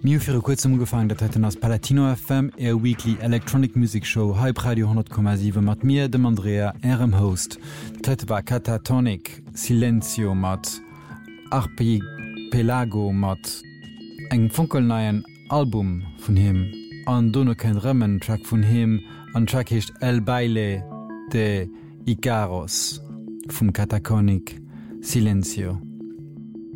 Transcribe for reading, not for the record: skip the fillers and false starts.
Mir fir kurzem gefangen, dat hätten ass Palatino FM Air Weekly Electronic Music Show Hype Radio 10,7 mat mir dem Andrea Rm Host. Dat war Catatonic, Silenzio mat Archipelago mat eng funkelneien Album vun him an Donno ken Rëmmen Track vun him an Track hecht El Baile de Icaros vum Catatonic Silenzio.